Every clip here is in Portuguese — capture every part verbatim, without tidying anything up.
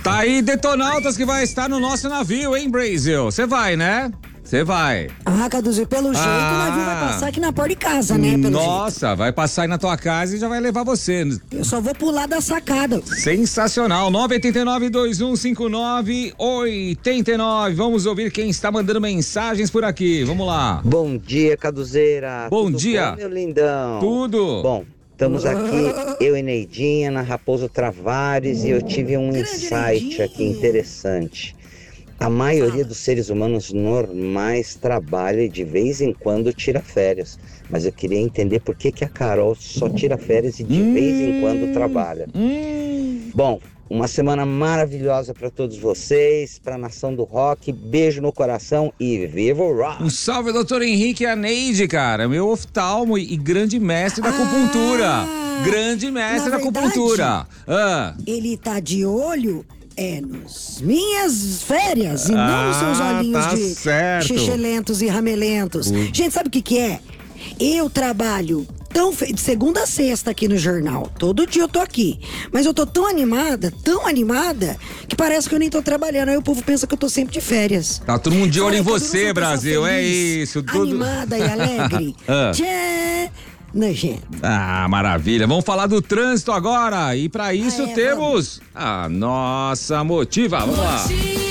Tá aí Detonautas que vai estar no nosso navio, hein, Brasil? Você vai, né? Você vai. Ah, Caduzinho, pelo jeito Ah. o navio vai passar aqui na porta de casa, né? Pelo Nossa, jeito. vai passar aí na tua casa e já vai levar você. Eu só vou pular da sacada. Sensacional. nove oito nove, dois um cinco nove, oito nove. Vamos ouvir quem está mandando mensagens por aqui. Vamos lá. Bom dia, Caduzeira. Bom Tudo dia. bom, meu lindão? Tudo. Bom, estamos aqui, eu e Neidinha, na Raposo Travares, e eu tive um insight aqui interessante. A maioria dos seres humanos normais trabalha e de vez em quando tira férias. Mas eu queria entender por que, que a Carol só tira férias e de hum, vez em quando trabalha. Hum. Bom, uma semana maravilhosa para todos vocês, para a nação do rock. Beijo no coração e viva o rock! Um salve, doutor Henrique Aneide, cara. Meu oftalmo e grande mestre da acupuntura. Ah, grande mestre da acupuntura. Ah. Ele tá de olho... É nos minhas férias e ah, não nos seus olhinhos tá de certo. xixilentos e ramelentos. Hum. Gente, sabe o que que é? Eu trabalho tão fe... de segunda a sexta aqui no jornal. Todo dia eu tô aqui. Mas eu tô tão animada, tão animada, que parece que eu nem tô trabalhando. Aí o povo pensa que eu tô sempre de férias. Tá todo mundo de olho em Ai, você, Brasil. Feliz, é isso. Tudo... Animada e alegre. ah. Tchê! Nojento. Ah, maravilha. Vamos falar do trânsito agora. E para isso ah, é, temos vamos. a nossa Motiva. Vamos lá.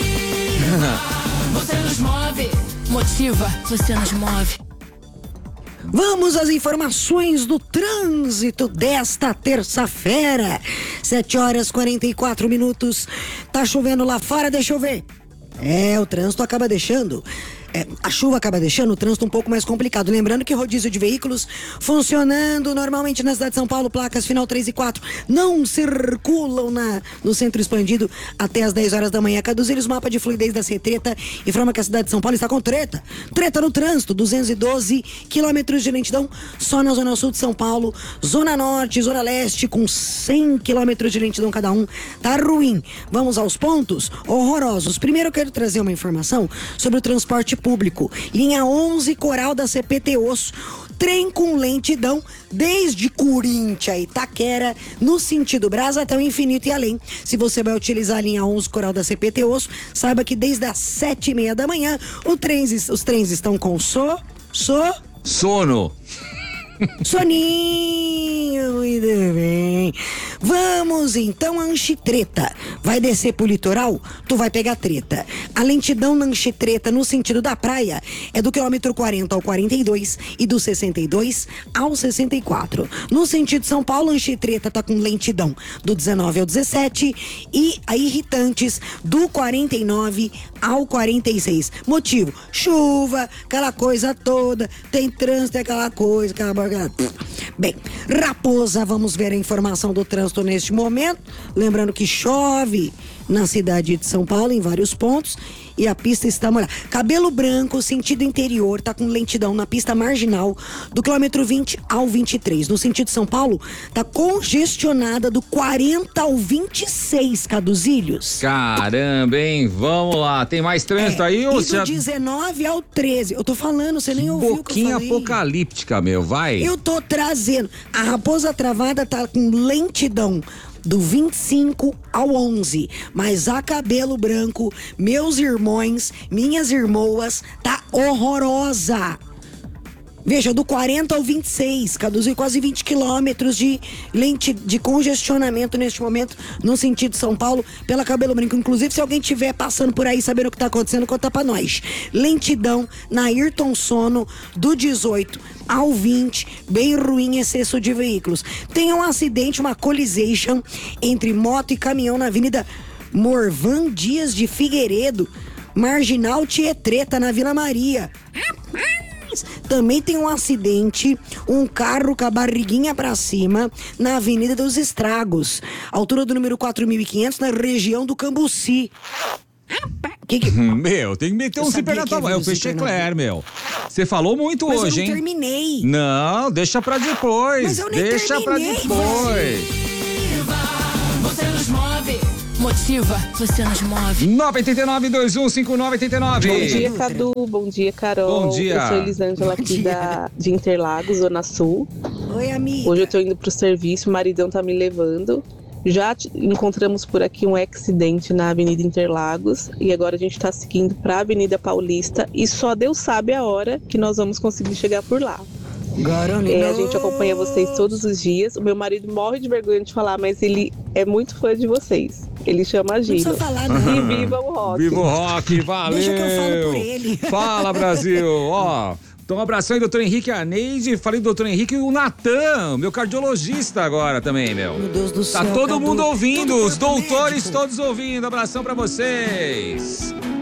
Você nos move. Motiva, você nos move. Vamos às informações do trânsito desta terça-feira. sete horas e quarenta e quatro minutos. Tá chovendo lá fora, deixa eu ver. É, o trânsito acaba deixando... É, a chuva acaba deixando o trânsito um pouco mais complicado. Lembrando que rodízio de veículos funcionando normalmente na cidade de São Paulo, placas final três e quatro não circulam na, no centro expandido até as dez horas da manhã. Caduzir os mapas de fluidez da Cetreta informa que a cidade de São Paulo está com treta. Treta no trânsito, duzentos e doze quilômetros de lentidão só na zona sul de São Paulo, zona norte, zona leste com cem quilômetros de lentidão cada um. Tá ruim. Vamos aos pontos horrorosos. Primeiro eu quero trazer uma informação sobre o transporte público. Linha onze, Coral da C P T Osso. Trem com lentidão desde Corinthians a Itaquera, no sentido Brasa até o infinito e além. Se você vai utilizar a linha onze, Coral da C P T Osso, saiba que desde as sete e meia da manhã o trens, os trens estão com so, so... sono. Soninho, muito bem. Vamos então a Anchitreta. Vai descer pro litoral, tu vai pegar treta. A lentidão na Anchitreta no sentido da praia é do quilômetro quarenta ao quarenta e dois e do sessenta e dois ao sessenta e quatro. No sentido São Paulo, a Anchitreta tá com lentidão do dezenove ao dezessete e a Irritantes do quarenta e nove ao quarenta e seis. Motivo, chuva, aquela coisa toda, tem trânsito, aquela coisa, aquela... Bem, Raposa, vamos ver a informação do trânsito neste momento. Lembrando que chove na cidade de São Paulo, em vários pontos, e a pista está molhada. Cabelo Branco, sentido interior, tá com lentidão na pista marginal do quilômetro vinte ao vinte e três. No sentido São Paulo, tá congestionada do quarenta ao vinte e seis, Caduzilhos. Caramba, hein? Vamos lá. Tem mais trânsito é, aí? Ou e do já... dezenove ao treze. Eu tô falando, você nem que ouviu o que eu falei. Boquinha apocalíptica, meu, vai. Eu tô trazendo. A Raposa Travada tá com lentidão do vinte e cinco ao onze, mas a Cabelo Branco, meus irmãos, minhas irmãs, tá horrorosa. Veja, do quarenta ao vinte e seis, Caduziu quase vinte quilômetros de lente de congestionamento neste momento, no sentido São Paulo, pela Cabelo Branco. Inclusive, se alguém estiver passando por aí, sabendo o que tá acontecendo, conta pra nós. Lentidão na Ayrton Sono, do dezoito ao vinte, bem ruim, excesso de veículos. Tem um acidente, uma collision entre moto e caminhão na Avenida Morvan Dias de Figueiredo, Marginal Tietreta, na Vila Maria. Também tem um acidente, um carro com a barriguinha pra cima na Avenida dos Estragos, altura do número quatro mil e quinhentos, na região do Cambuci. Que que... Meu, tem que meter um zíper na tua mão. É o Peixe Eclair, meu. Você falou muito Mas hoje, eu não hein? terminei. Não, deixa pra depois. Mas eu nem deixa terminei, pra depois. Você nos move. Motiva, você nos move. nove oito nove, dois um cinco nove oito nove. Bom dia, Cadu. Bom dia, Carol. Bom dia. Eu sou Elisângela aqui da, de Interlagos, Zona Sul. Oi, amiga. Hoje eu tô indo pro serviço, o maridão tá me levando. Já t- encontramos por aqui um acidente na Avenida Interlagos e agora a gente está seguindo para a Avenida Paulista e só Deus sabe a hora que nós vamos conseguir chegar por lá. É, a gente acompanha vocês todos os dias. O meu marido morre de vergonha de falar, mas ele é muito fã de vocês. Ele chama a Não Gina. precisa falar, não. E viva o rock. Viva o rock, valeu! Deixa que eu falo por ele. Fala, Brasil! Ó, então um abração aí, doutor Henrique, a Neide. Falei do doutor Henrique e o Natan, meu cardiologista agora também, meu. Meu Deus do Tá céu, todo Cadu. mundo ouvindo, Todo os corpo doutores médico. todos ouvindo. Abração pra vocês.